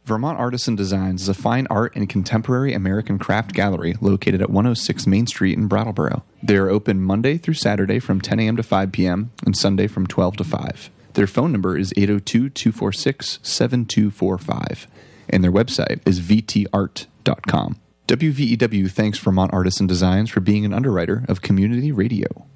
Vermont Artisan Designs is a fine art and contemporary American craft gallery located at 106 Main Street in Brattleboro. They are open Monday through Saturday from 10 a.m. to 5 p.m. and Sunday from 12 to 5. Their phone number is 802-246-7245, and their website is vtart.com. WVEW thanks Vermont Artisan Designs for being an underwriter of Community Radio.